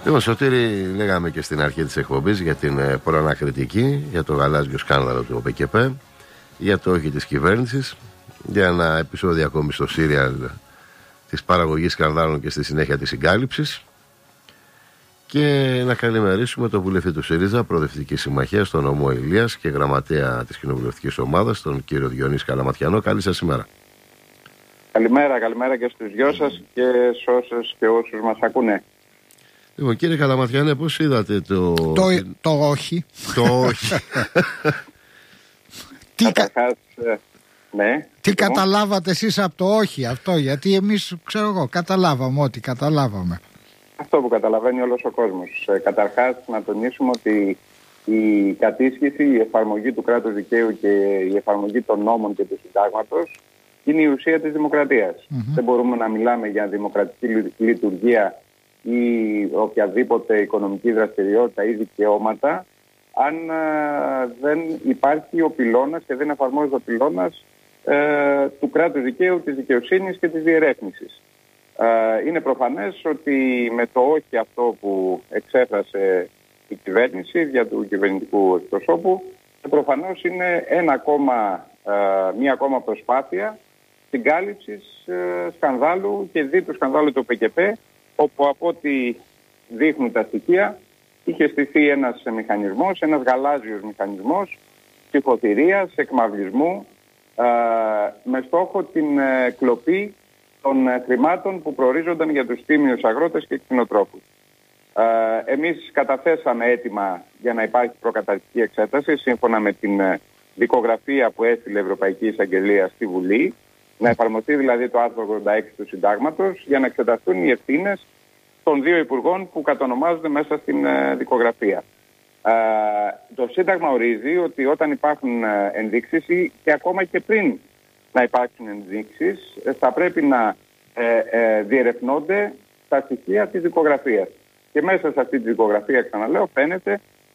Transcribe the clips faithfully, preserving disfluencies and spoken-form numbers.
Λοιπόν, Σωτήρη, λέγαμε και στην αρχή της εκπομπής για την ε, προανακριτική, για το γαλάζιο σκάνδαλο του ΟΠΕΚΕΠΕ, για το όχι της κυβέρνησης, για ένα επεισόδιο ακόμη στο σύριαλ της παραγωγής σκανδάλων και στη συνέχεια της συγκάλυψης. Και να καλημερίσουμε τον βουλευτή του ΣΥΡΙΖΑ, Προοδευτική Συμμαχία, στον νομό Ηλίας και γραμματέα της κοινοβουλευτικής ομάδας, τον κύριο Διονύση Καλαματιανό. Καλή σας ημέρα. Καλημέρα, καλημέρα και στους δυο σας και σε όσους και όσους μας ακούνε. Λοιπόν, κύριε Καλαματιανέ, πώς είδατε το... Το, το όχι. Το όχι. Τι, Καταρχάς, ναι, τι καταλάβατε εσείς από το όχι αυτό, γιατί εμείς, ξέρω εγώ, καταλάβαμε ό,τι καταλάβαμε. Αυτό που καταλαβαίνει όλος ο κόσμος. Καταρχάς, να τονίσουμε ότι η κατήσχηση, η εφαρμογή του κράτους δικαίου και η εφαρμογή των νόμων και του συντάγματος είναι η ουσία της δημοκρατίας. Mm-hmm. Δεν μπορούμε να μιλάμε για δημοκρατική λειτουργία ή οποιαδήποτε οικονομική δραστηριότητα ή δικαιώματα αν ε, δεν υπάρχει ο πυλώνας και δεν εφαρμόζεται ο πυλώνας ε, του κράτους δικαίου, της δικαιοσύνης και της διερεύνησης. Ε, είναι προφανές ότι με το όχι αυτό που εξέφρασε η κυβέρνηση δια του κυβερνητικού εκπροσώπου, προφανώς είναι ένα ακόμα, ε, μία ακόμα προσπάθεια συγκάλυψης ε, σκανδάλου και δι του σκανδάλου του ΟΠΕΚΕΠΕ, όπου από ό,τι δείχνουν τα στοιχεία είχε στηθεί ένας μηχανισμός, ένας γαλάζιος μηχανισμός ψηφοθυρίας, εκμαυλισμού ε, με στόχο την ε, κλοπή των ε, χρημάτων που προορίζονταν για τους τίμιους αγρότες και κτηνοτρόφους. Ε, εμείς καταθέσαμε αίτημα για να υπάρχει προκαταρκτική εξέταση σύμφωνα με την ε, δικογραφία που έστειλε η Ευρωπαϊκή Εισαγγελία στη Βουλή, να εφαρμοστεί δηλαδή το άρθρο ογδόντα έξι του Συντάγματος για να εξεταστούν οι ευθύνες των δύο υπουργών που κατονομάζονται μέσα στην ε, δικογραφία. Ε, το Σύνταγμα ορίζει ότι όταν υπάρχουν ε, ενδείξεις ή και ακόμα και πριν να υπάρξουν ενδείξεις ε, θα πρέπει να ε, ε, διερευνώνται τα στοιχεία της δικογραφίας. Και μέσα σε αυτή τη δικογραφία, ξαναλέω, φαίνεται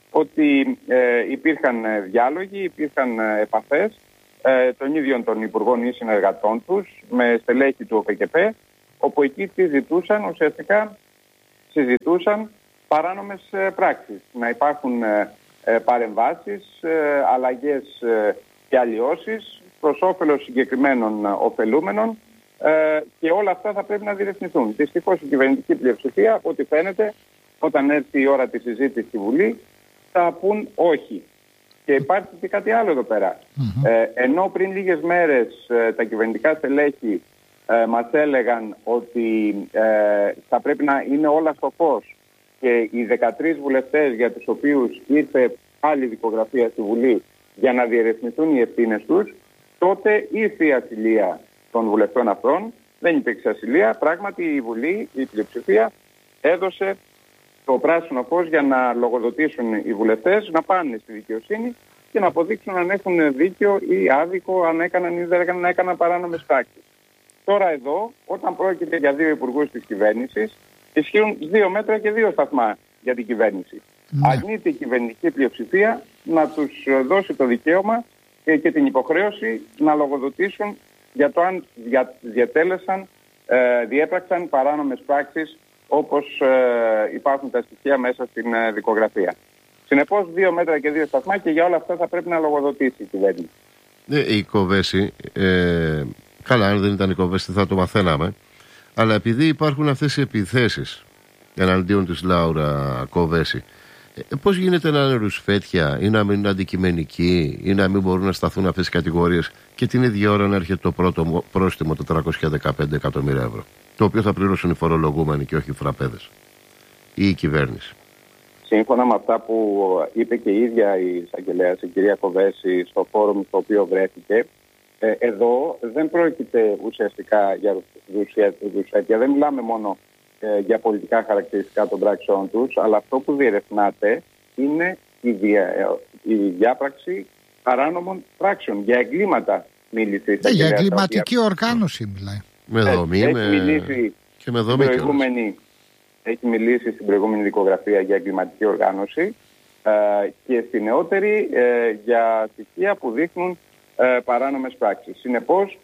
ότι ε, υπήρχαν ε, διάλογοι, υπήρχαν ε, επαφές ε, των ίδιων των υπουργών ή συνεργατών τους με στελέχη του ΟΠΕΚΕΠΕ, όπου εκεί συζητούσαν ουσιαστικά συζητούσαν παράνομες ε, πράξεις. Να υπάρχουν ε, ε, παρεμβάσεις, ε, αλλαγές ε, και αλλοιώσεις προς όφελος συγκεκριμένων ε, ωφελούμενων ε, και όλα αυτά θα πρέπει να διερευνηθούν. Δυστυχώς η κυβερνητική πλειοψηφία, από ό,τι φαίνεται, όταν έρθει η ώρα της συζήτησης στη Βουλή, θα πούν όχι. Και υπάρχει και κάτι άλλο εδώ πέρα. Mm-hmm. Ε, ενώ πριν λίγες μέρες ε, τα κυβερνητικά στελέχη ε, μας έλεγαν ότι ε, θα πρέπει να είναι όλα στο φως και οι δεκατρείς βουλευτές για τους οποίους ήρθε άλλη δικογραφία στη Βουλή για να διερευνηθούν οι ευθύνες τους, τότε ήρθε η ασυλία των βουλευτών αυτών. Δεν υπήρξε ασυλία. Πράγματι η Βουλή, η πλειοψηφία, έδωσε το πράσινο φως για να λογοδοτήσουν οι βουλευτές, να πάνε στη δικαιοσύνη και να αποδείξουν αν έχουν δίκιο ή άδικο, αν έκαναν ή δεν έκαναν, έκαναν παράνομες πράξεις. Τώρα εδώ, όταν πρόκειται για δύο υπουργούς της κυβέρνησης, ισχύουν δύο μέτρα και δύο σταθμά για την κυβέρνηση. Ναι. Αρνείται η κυβερνητική πλειοψηφία να τους δώσει το δικαίωμα και την υποχρέωση να λογοδοτήσουν για το αν δια, διατέλεσαν, ε, διέπραξαν παράνομες πράξεις όπως ε, υπάρχουν τα στοιχεία μέσα στην ε, δικογραφία. Συνεπώς, δύο μέτρα και δύο σταθμά και για όλα αυτά θα πρέπει να λογοδοτήσει η κυβέρνηση. Ε, η Κοβέση, ε, καλά, αν δεν ήταν η Κοβέση θα το μαθαίναμε, αλλά επειδή υπάρχουν αυτές οι επιθέσεις εναντίον της Λάουρα Κοβέση, ε, πώς γίνεται να είναι ρουσφέτια ή να μην είναι αντικειμενικοί ή να μην μπορούν να σταθούν αυτές οι κατηγορίες και την ίδια ώρα να έρχεται το πρώτο πρόστιμο τετρακόσια δεκαπέντε εκατομμύρια ευρώ, το οποίο θα πληρώσουν οι φορολογούμενοι και όχι οι φραπέδες ή η κυβέρνηση? Σύμφωνα με αυτά που είπε και η ίδια η εισαγγελέας, η κυρία Κοβέση, στο φόρουμ στο οποίο βρέθηκε, ε, εδώ δεν πρόκειται ουσιαστικά για ρουσφέτια. Δεν μιλάμε μόνο ε, για πολιτικά χαρακτηριστικά των πράξεων τους, αλλά αυτό που διερευνάται είναι η, δια, η διάπραξη παράνομων πράξεων. Για εγκλήματα μίλησε η εισαγγελέα. Για εγκληματική οργάνωση μιλάει. Με δομή, έχει με... μιλήσει και με δομή προηγούμενη, έχει μιλήσει στην προηγούμενη δικογραφία για εγκληματική οργάνωση ε, και στη νεότερη ε, για στοιχεία που δείχνουν ε, παράνομες πράξεις. Συνεπώς,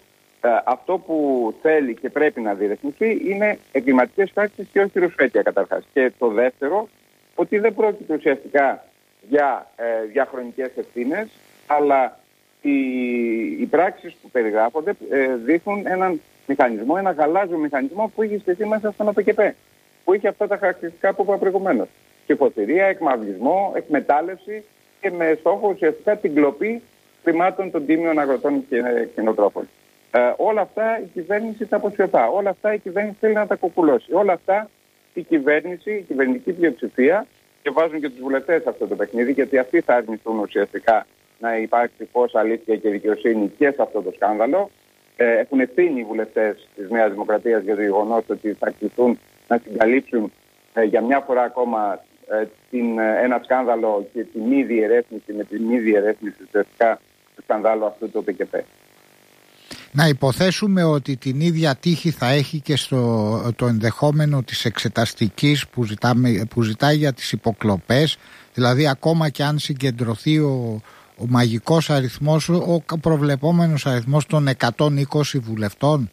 Ε, αυτό που θέλει και πρέπει να διερευνηθεί είναι εγκληματικές πράξεις και όχι ρουσφέτια καταρχάς. Και το δεύτερο, ότι δεν πρόκειται ουσιαστικά για ε, διαχρονικές ευθύνες, αλλά οι, οι πράξεις που περιγράφονται ε, δείχνουν έναν μηχανισμό, ένα γαλάζιο μηχανισμό που είχε στηθεί μέσα στον ΟΠΕΚΕΠΕ, που είχε αυτά τα χαρακτηριστικά που είπα προηγουμένως. Ψηφοθυρία, εκμαυλισμό, εκμετάλλευση και με στόχο ουσιαστικά την κλοπή χρημάτων των τίμιων αγροτών και κτηνοτρόφων. Ε, όλα αυτά η κυβέρνηση τα αποσιωπά. Όλα αυτά η κυβέρνηση θέλει να τα κοκκουλώσει. Όλα αυτά η κυβέρνηση, η κυβερνητική πλειοψηφία, και βάζουν και τους βουλευτές σε αυτό το παιχνίδι, γιατί αυτοί θα αρνηθούν ουσιαστικά να υπάρξει φως, αλήθεια και δικαιοσύνη και σε αυτό το σκάνδαλο. Ε, έχουν ευθύνη οι βουλευτές της Νέας Δημοκρατίας για το γεγονός ότι θα κληθούν να συγκαλύψουν ε, για μια φορά ακόμα ε, την, ε, ένα σκάνδαλο και τη μη διερεύνηση με τη μη διερεύνηση ουσιαστικά του σκανδάλου αυτού του ΟΠΕΚΕΠΕ. Να υποθέσουμε ότι την ίδια τύχη θα έχει και στο το ενδεχόμενο της εξεταστικής που, ζητάμε, που ζητάει για τις υποκλοπές, δηλαδή ακόμα και αν συγκεντρωθεί ο, ο μαγικός αριθμός, ο προβλεπόμενος αριθμός των εκατόν είκοσι βουλευτών.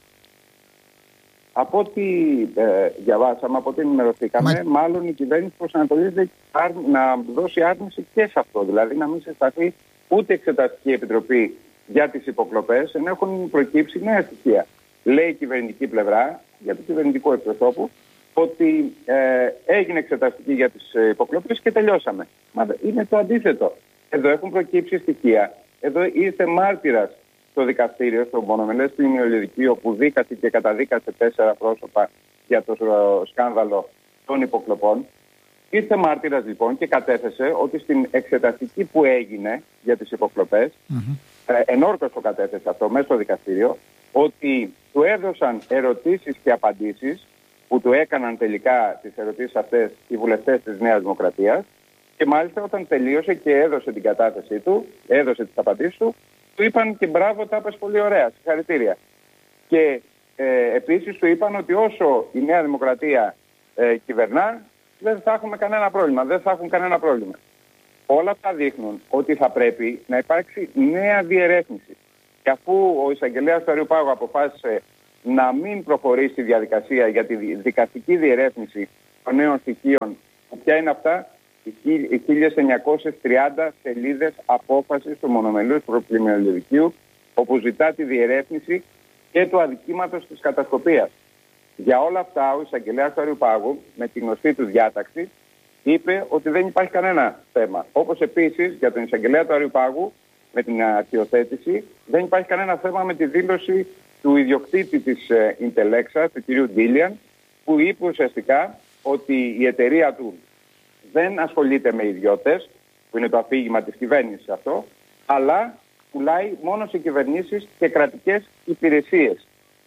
Από ό,τι ε, διαβάσαμε, από ό,τι ενημερωθήκαμε, Μα... μάλλον η κυβέρνηση προσανατολίζεται να δώσει άρνηση και σε αυτό, δηλαδή να μην συσταθεί ούτε εξεταστική επιτροπή για τις υποκλοπές, ενώ έχουν προκύψει νέα στοιχεία. Λέει η κυβερνητική πλευρά, για το κυβερνητικό εκπροσώπου, ότι ε, έγινε εξεταστική για τις υποκλοπές και τελειώσαμε. Μα είναι το αντίθετο. Εδώ έχουν προκύψει στοιχεία. Εδώ ήρθε μάρτυρας στο δικαστήριο, στο μονομελές ποινιολιδικείο, που δίκασε και καταδίκασε τέσσερα πρόσωπα για το σκάνδαλο των υποκλοπών. Ήρθε μάρτυρας λοιπόν και κατέθεσε ότι στην εξεταστική που έγινε για τις υποκλοπές, mm-hmm. ε, ενόρκως το κατέθεσε αυτό μέσα στο δικαστήριο, ότι του έδωσαν ερωτήσεις και απαντήσεις που του έκαναν τελικά τις ερωτήσεις αυτές οι βουλευτές της Νέας Δημοκρατίας, και μάλιστα όταν τελείωσε και έδωσε την κατάθεσή του, έδωσε τις απαντήσεις του, του είπαν και μπράβο, τα είπες πολύ ωραία, συγχαρητήρια. Και ε, επίσης του είπαν ότι όσο η Νέα Δημοκρατία ε, κυβερνά, δεν θα έχουμε κανένα πρόβλημα, δεν θα έχουν κανένα πρόβλημα. Όλα αυτά δείχνουν ότι θα πρέπει να υπάρξει νέα διερεύνηση. Και αφού ο εισαγγελέας του Αριού Πάγου αποφάσισε να μην προχωρήσει η διαδικασία για τη δικαστική διερεύνηση των νέων στοιχείων, ποια είναι αυτά? Οι χίλιες εννιακόσιες τριάντα σελίδες απόφασης του μονομελούς ποινιολιδικείου, όπου ζητά τη διερεύνηση και του αδικήματος της κατασκοπίας. Για όλα αυτά, ο εισαγγελέας του Αριού Πάγου, με τη γνωστή του διάταξη, είπε ότι δεν υπάρχει κανένα θέμα. Όπως επίσης για τον εισαγγελέα του Αριού Πάγου, με την αρχιοθέτηση, δεν υπάρχει κανένα θέμα με τη δήλωση του ιδιοκτήτη της Intelexa, του κυρίου Ντίλιαν, που είπε ουσιαστικά ότι η εταιρεία του δεν ασχολείται με ιδιώτες, που είναι το αφήγημα της κυβέρνησης αυτό, αλλά πουλάει μόνο σε κυβερνήσεις και κρατικές υπηρεσίες.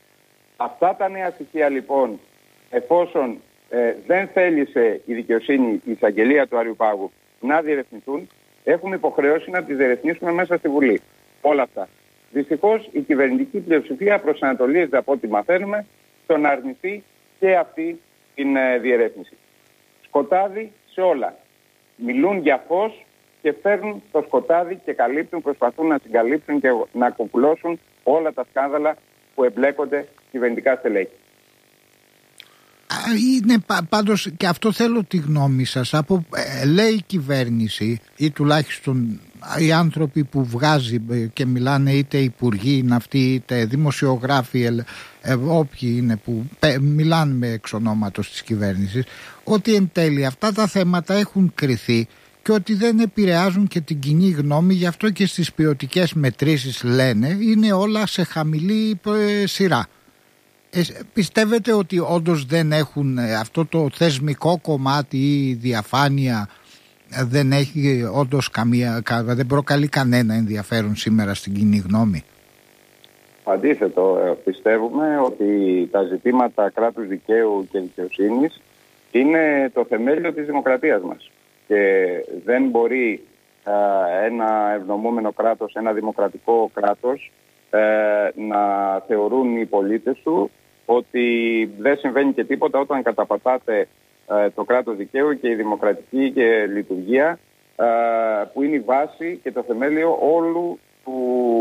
Αυτά τα νέα στοιχεία λοιπόν, εφόσον ε, δεν θέλησε η δικαιοσύνη, η εισαγγελία του Αριού Πάγου να διερευνηθούν, έχουμε υποχρέωση να τις διερευνήσουμε μέσα στη Βουλή. Όλα αυτά. Δυστυχώς η κυβερνητική πλειοψηφία προσανατολίζεται, από ό,τι μαθαίνουμε, στο να αρνηθεί και αυτή την ε, διερεύνηση. Σκοτάδι σε όλα. Μιλούν για φως και φέρνουν το σκοτάδι και καλύπτουν, προσπαθούν να συγκαλύψουν και να κοκκουλώσουν όλα τα σκάνδαλα που εμπλέκονται κυβερνητικά στελέχη. Είναι πάντως, και αυτό θέλω τη γνώμη σας, από, ε, λέει η κυβέρνηση ή τουλάχιστον οι άνθρωποι που βγάζει και μιλάνε, είτε υπουργοί είναι αυτοί είτε δημοσιογράφοι, ε, όποιοι είναι που πε, μιλάνε με εξ ονόματος της κυβέρνησης, ότι εν τέλει αυτά τα θέματα έχουν κριθεί και ότι δεν επηρεάζουν και την κοινή γνώμη, γι' αυτό και στις ποιοτικές μετρήσεις λένε είναι όλα σε χαμηλή ε, σειρά. Ε, πιστεύετε ότι όντως δεν έχουν αυτό το θεσμικό κομμάτι ή διαφάνεια, δεν έχει όντως καμία, δεν προκαλεί κανένα ενδιαφέρον σήμερα στην κοινή γνώμη? Αντίθετο, πιστεύουμε ότι τα ζητήματα κράτους δικαίου και δικαιοσύνης είναι το θεμέλιο της δημοκρατίας μας και δεν μπορεί α, ένα ευνομούμενο κράτος, ένα δημοκρατικό κράτος ε, να θεωρούν οι πολίτες του ότι δεν συμβαίνει και τίποτα όταν καταπατάτε ε, το κράτος δικαίου και η δημοκρατική και λειτουργία ε, που είναι η βάση και το θεμέλιο όλου του,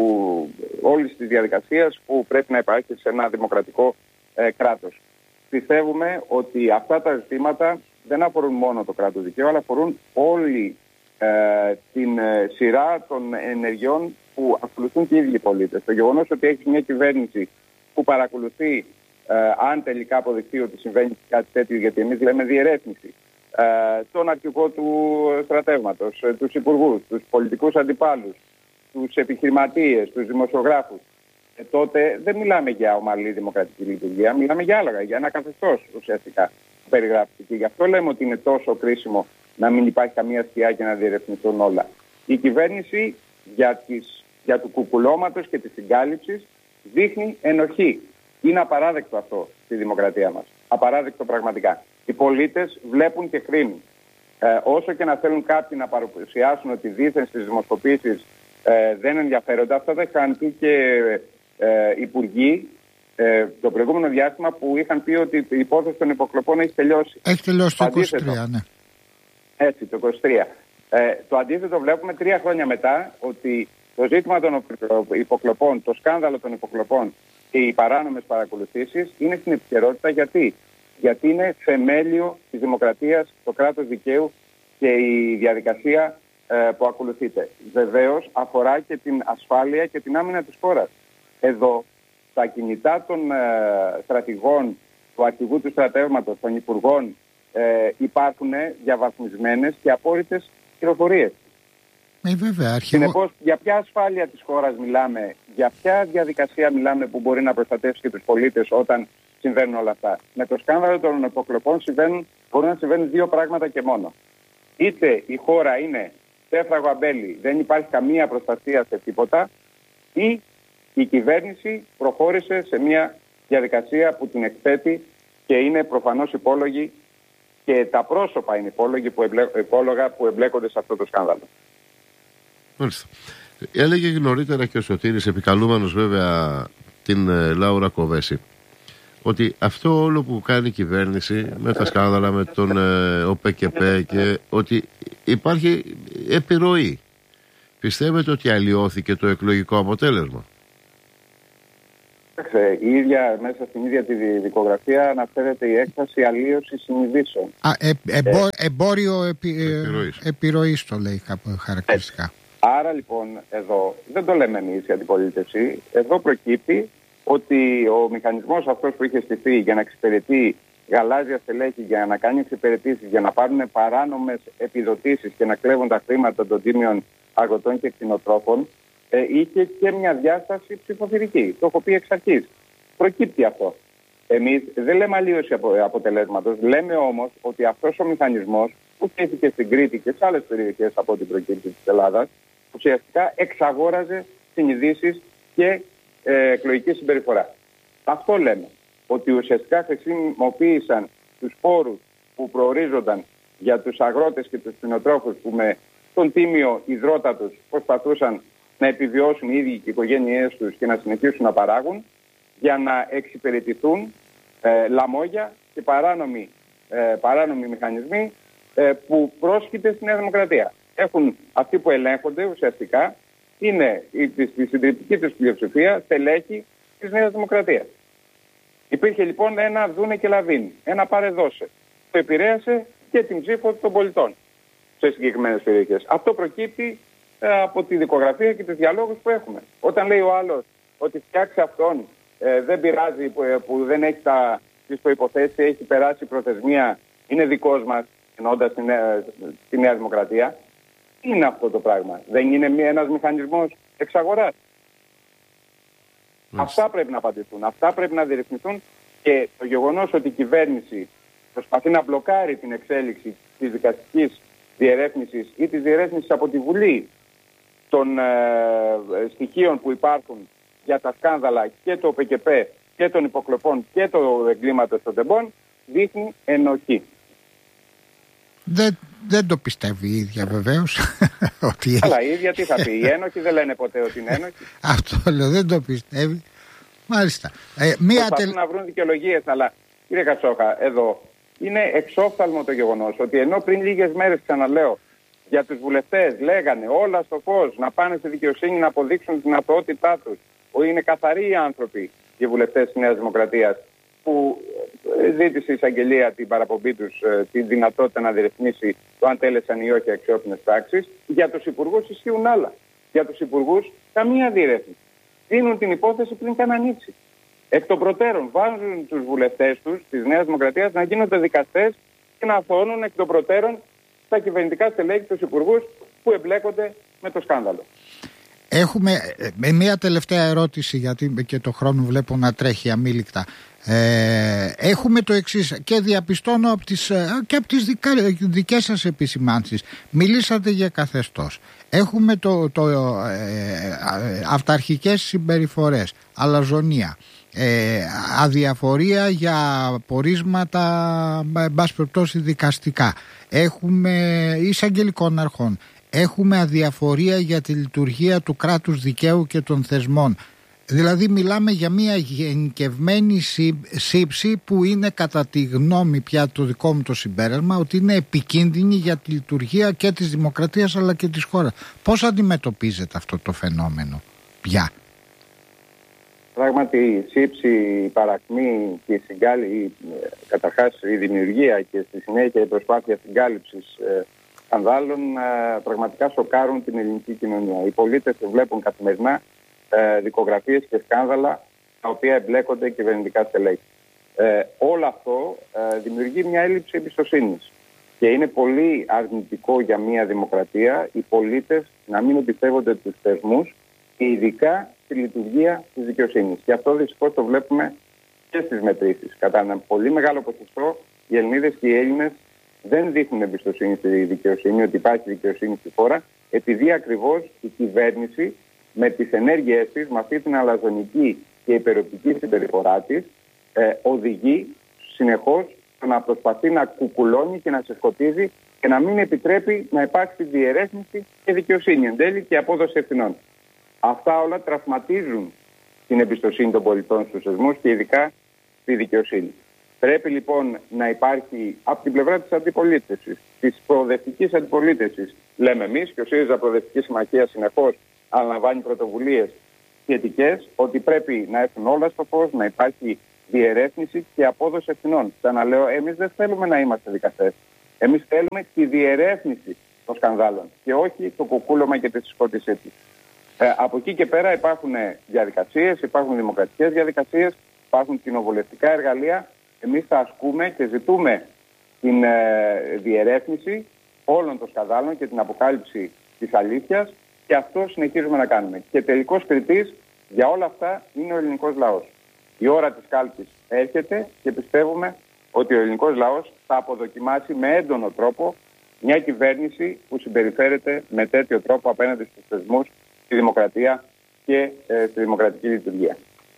όλης της διαδικασίας που πρέπει να υπάρχει σε ένα δημοκρατικό ε, κράτος. Πιστεύουμε ότι αυτά τα ζητήματα δεν αφορούν μόνο το κράτος δικαίου, αλλά αφορούν όλη ε, την ε, σειρά των ενεργειών που ακολουθούν και οι ίδιοι οι πολίτες. Το γεγονός ότι έχει μια κυβέρνηση που παρακολουθεί, ε, αν τελικά αποδειχθεί ότι συμβαίνει κάτι τέτοιο, γιατί εμείς λέμε διερεύνηση, ε, τον αρχηγό του στρατεύματος, ε, τους υπουργούς, τους πολιτικούς αντιπάλους, τους επιχειρηματίες, τους δημοσιογράφους, ε, τότε δεν μιλάμε για ομαλή δημοκρατική λειτουργία, μιλάμε για άλλα, για ένα καθεστώς ουσιαστικά που περιγράφεται. Και γι' αυτό λέμε ότι είναι τόσο κρίσιμο να μην υπάρχει καμία σκιά και να διερευνηθούν όλα. Η κυβέρνηση για, τις, για του κουκουλώματος και της συγκάλυψης δείχνει ενοχή. Είναι απαράδεκτο αυτό στη δημοκρατία μας. Απαράδεκτο πραγματικά. Οι πολίτες βλέπουν και κρίνουν. Ε, όσο και να θέλουν κάποιοι να παρουσιάσουν ότι δήθεν στις δημοσκοπήσεις ε, δεν ενδιαφέρονται, αυτά τα είχαν πει και ε, υπουργοί ε, το προηγούμενο διάστημα που είχαν πει ότι η υπόθεση των υποκλοπών έχει τελειώσει. Έχει τελειώσει το είκοσι τρία, ναι. Έτσι, το είκοσι τρία. Ε, το αντίθετο βλέπουμε τρία χρόνια μετά ότι το ζήτημα των υποκλοπών, το σκάνδαλο των υποκλοπών και οι παράνομες παρακολουθήσεις είναι στην επικαιρότητα. Γιατί? Γιατί είναι θεμέλιο της δημοκρατίας, το κράτος δικαίου και η διαδικασία ε, που ακολουθείται. Βεβαίως αφορά και την ασφάλεια και την άμυνα της χώρας. Εδώ τα κινητά των ε, στρατηγών, του αρχηγού του στρατεύματος, των υπουργών ε, υπάρχουν διαβαθμισμένες και απόρριτες πληροφορίες. Ε, βέβαια, αρχηγό... Συνεπώς, για ποια ασφάλεια της χώρας μιλάμε, για ποια διαδικασία μιλάμε που μπορεί να προστατεύσει και τους πολίτες όταν συμβαίνουν όλα αυτά? Με το σκάνδαλο των υποκλοπών συμβαίνουν, μπορούν να συμβαίνουν δύο πράγματα και μόνο. Είτε η χώρα είναι τέφραγο αμπέλι, δεν υπάρχει καμία προστασία σε τίποτα, ή η κυβέρνηση προχώρησε σε μια διαδικασία που την εκθέτει και είναι προφανώς υπόλογη και τα πρόσωπα είναι υπόλογοι που εμπλέ, υπόλογα που εμπλέκονται σε αυτό το σκάνδαλο. Μάλιστα. Έλεγε νωρίτερα και ο Σωτήρης, επικαλούμενος βέβαια την ε, Λάουρα Κοβέση, ότι αυτό όλο που κάνει η κυβέρνηση με τα σκάνδαλα, με τον ε, ΟΠΕΚΕΠΕ, και ότι υπάρχει επιρροή. Πιστεύετε ότι αλλοιώθηκε το εκλογικό αποτέλεσμα? Η ίδια, μέσα στην ίδια τη δικογραφία αναφέρεται η έκφραση αλλίωση συνειδήσεων. Α, ε, εμπο, εμπόριο επι, επιρροής. επιρροής το λέει χαρακτηριστικά. Έτσι. Άρα λοιπόν εδώ δεν το λέμε εμείς η αντιπολίτευση. Εδώ προκύπτει ότι ο μηχανισμός αυτός που είχε στηθεί για να εξυπηρετεί γαλάζια στελέχη, για να κάνει εξυπηρετήσεις, για να πάρουν παράνομες επιδοτήσεις και να κλέβουν τα χρήματα των τίμιων αγροτών και κτηνοτρόφων, ε, είχε και μια διάσταση ψηφοθυρική. Το έχω πει εξ αρχής. Προκύπτει αυτό. Εμείς δεν λέμε αλλίωση αποτελέσματος, λέμε όμως ότι αυτός ο μηχανισμός που τέθηκε στην Κρήτη και σε άλλες περιοχές από την προκήρυξη της Ελλάδας, ουσιαστικά εξαγόραζε συνειδήσεις και ε, εκλογική συμπεριφορά. Αυτό λέμε. Ότι ουσιαστικά χρησιμοποίησαν τους πόρους που προορίζονταν για τους αγρότες και τους κτηνοτρόφους που με τον τίμιο υδρότα τους προσπαθούσαν να επιβιώσουν οι ίδιοι και οι οικογένειές τους και να συνεχίσουν να παράγουν, για να εξυπηρετηθούν ε, λαμόγια και παράνομοι, ε, παράνομοι μηχανισμοί ε, που πρόσχειται στη Νέα Δημοκρατία. Έχουν αυτοί που ελέγχονται ουσιαστικά, είναι στη συντριπτική τους πλειοψηφία στελέχη της Νέας Δημοκρατίας. Υπήρχε λοιπόν ένα δούνε και λαβίνι, ένα πάρε-δώσε. Το επηρέασε και την ψήφο των πολιτών σε συγκεκριμένες περιοχές. Αυτό προκύπτει ε, από τη δικογραφία και τους διαλόγους που έχουμε. Όταν λέει ο άλλος ότι φτιάξει αυτόν, ε, δεν πειράζει που, ε, που δεν έχει τα, τις προϋποθέσεις, έχει περάσει η προθεσμία, είναι δικός μας, εννοώντας τη Νέα, τη Νέα Δημοκρατία. Τι είναι αυτό το πράγμα? Δεν είναι μία, ένας μηχανισμός εξαγοράς? Αυτά πρέπει να απαντηθούν, αυτά πρέπει να διερευνηθούν, και το γεγονός ότι η κυβέρνηση προσπαθεί να μπλοκάρει την εξέλιξη της δικαστικής διερεύνησης ή της διερεύνησης από τη Βουλή των ε, στοιχείων που υπάρχουν για τα σκάνδαλα και το ΟΠΕΚΕΠΕ και των υποκλοπών και το εγκλήματος των τεμπών, δείχνει ενοχή. Δεν, δεν το πιστεύει η ίδια βεβαίως. ότι... Αλλά η ίδια τι θα πει? Οι ένοχοι δεν λένε ποτέ ότι είναι ένοχοι. Αυτό λέω, δεν το πιστεύει. Μάλιστα. Ε, μία Προσπαθούν τελ... να βρουν δικαιολογίες, αλλά κύριε Κατσόχα, εδώ είναι εξόφθαλμο το γεγονός ότι ενώ πριν λίγες μέρες, ξαναλέω, Για τους βουλευτές λέγανε όλα στο φως, να πάνε στη δικαιοσύνη να αποδείξουν τη δυνατότητά τους. Είναι καθαροί οι άνθρωποι, οι βουλευτές της Νέας Δημοκρατίας, που ζήτησε η εισαγγελία την παραπομπή τους, τη δυνατότητα να διερευνήσει το αν τέλεσαν ή όχι αξιόπινες πράξεις. Για τους υπουργούς ισχύουν άλλα. Για τους υπουργούς καμία διερεύνηση. Δίνουν την υπόθεση πριν καν ανοίξει. Εκ των προτέρων βάζουν τους βουλευτές τους της Νέας Δημοκρατίας να γίνονται δικαστές και να αθωώνουν εκ των προτέρων τα κυβερνητικά στελέχη, τους υπουργούς που εμπλέκονται με το σκάνδαλο. Έχουμε με μια τελευταία ερώτηση, γιατί και το χρόνο βλέπω να τρέχει αμήλικτα. Ε, έχουμε το εξής και διαπιστώνω από τις, και από τις δικα, δικές σας επισημάνσεις. Μιλήσατε για καθεστώς. Έχουμε το, το, ε, αυταρχικές συμπεριφορές, αλαζονία, ε, αδιαφορία για πορίσματα, εν πάση περιπτώσει, δικαστικά. Έχουμε εισαγγελικών αρχών. Έχουμε αδιαφορία για τη λειτουργία του κράτους δικαίου και των θεσμών. Δηλαδή μιλάμε για μια γενικευμένη σύψη που είναι, κατά τη γνώμη πια το δικό μου το συμπέρασμα, ότι είναι επικίνδυνη για τη λειτουργία και της δημοκρατίας αλλά και της χώρας. Πώς αντιμετωπίζετε αυτό το φαινόμενο πια? Πράγματι η σύψη, η παρακμή και η συγκάλυψη, καταρχάς η δημιουργία και στη συνέχεια η προσπάθεια συγκάλυψης σκανδάλων πραγματικά σοκάρουν την ελληνική κοινωνία. Οι πολίτες βλέπουν καθημερινά δικογραφίες και σκάνδαλα τα οποία εμπλέκονται κυβερνητικά στελέχη. Ε, όλο αυτό ε, δημιουργεί μια έλλειψη εμπιστοσύνης και είναι πολύ αρνητικό για μια δημοκρατία οι πολίτες να μην εμπιστεύονται τους θεσμούς και ειδικά τη λειτουργία της δικαιοσύνης. Και αυτό δυστυχώς το βλέπουμε και στις μετρήσεις. Κατά ένα πολύ μεγάλο ποσοστό οι Ελληνίδες και οι Έλληνες δεν δείχνουν εμπιστοσύνη στη δικαιοσύνη, ότι υπάρχει δικαιοσύνη στη χώρα, επειδή ακριβώς η κυβέρνηση με τις ενέργειές της, με αυτή την αλαζονική και υπεροπτική συμπεριφορά της, ε, οδηγεί συνεχώς να προσπαθεί να κουκουλώνει και να σε σκοτίζει και να μην επιτρέπει να υπάρξει διερεύνηση και δικαιοσύνη εν τέλει και απόδοση ευθυνών. Αυτά όλα τραυματίζουν την εμπιστοσύνη των πολιτών στους θεσμούς και ειδικά στη δικαιοσύνη. Πρέπει λοιπόν να υπάρχει από την πλευρά της αντιπολίτευσης, της προοδευτικής αντιπολίτευσης, λέμε εμείς, και ο ΣΥΡΙΖΑ Προοδευτική Συμμαχία συνεχώς αναλαμβάνει πρωτοβουλίες σχετικές, ότι πρέπει να έρθουν όλα στο φως, να υπάρχει διερεύνηση και απόδοση ευθυνών. Ξαναλέω, εμείς δεν θέλουμε να είμαστε δικαστές. Εμείς θέλουμε τη διερεύνηση των σκανδάλων και όχι το κουκούλωμα και τη συσκότησή του. Ε, από εκεί και πέρα υπάρχουν διαδικασίες, υπάρχουν δημοκρατικές διαδικασίες, υπάρχουν κοινοβουλευτικά εργαλεία. Εμείς τα ασκούμε και ζητούμε την ε, διερεύνηση όλων των σκανδάλων και την αποκάλυψη της αλήθειας. Και αυτό συνεχίζουμε να κάνουμε. Και τελικός κριτής για όλα αυτά είναι ο ελληνικός λαός. Η ώρα της κάλπης έρχεται και πιστεύουμε ότι ο ελληνικός λαός θα αποδοκιμάσει με έντονο τρόπο μια κυβέρνηση που συμπεριφέρεται με τέτοιο τρόπο απέναντι στους θεσμούς, στη δημοκρατία και ε, στη δημοκρατική λειτουργία.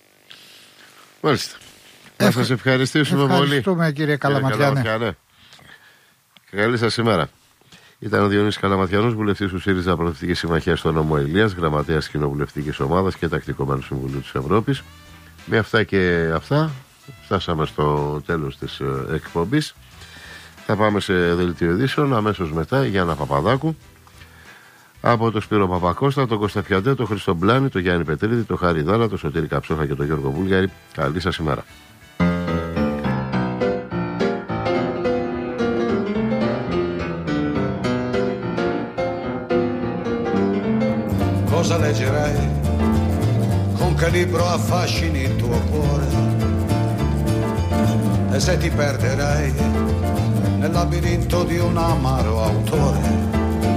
Μάλιστα. Να σας ευχαριστήσουμε πολύ. Ευχαριστούμε κύριε Καλαματιάνε. Καλή σας ημέρα. Ήταν ο Διονύσης Καλαματιανός, βουλευτής του ΣΥΡΙΖΑ Προοδευτική Συμμαχία στο Νόμο Ηλίας, γραμματέας Κοινοβουλευτικής Ομάδας και τακτικό μέλος του Συμβουλίου της Ευρώπης. Με αυτά και αυτά φτάσαμε στο τέλος της εκπομπής. Θα πάμε σε δελτίο ειδήσεων αμέσως μετά. Γιάννα Παπαδάκου. Από το Σπύρο Παπακώστα, τον Κώστα Φιαντέ, τον Χρήστο Μπλάνη, τον Γιάννη Πετρίδη, τον Χάρη Δάρα, τον Σωτήρη Καψόχα και τον Γιώργο Βούλγαρη. Καλή σας ημέρα. Cosa leggerai? Con che libro affascini il tuo cuore? E se ti perderai nel labirinto di un amaro autore?